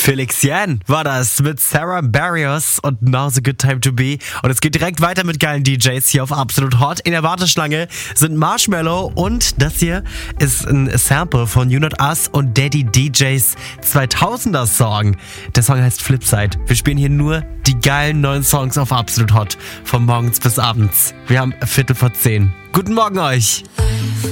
Felix Jan war das mit Sarah Barrios und Now's a Good Time to Be. Und es geht direkt weiter mit geilen DJs hier auf Absolut Hot. In der Warteschlange sind Marshmello und das hier ist ein Sample von You Not Us und Daddy DJs 2000er Song. Der Song heißt Flipside. Wir spielen hier nur die geilen neuen Songs auf Absolut Hot. Von morgens bis abends. Wir haben 9:15. Guten Morgen euch.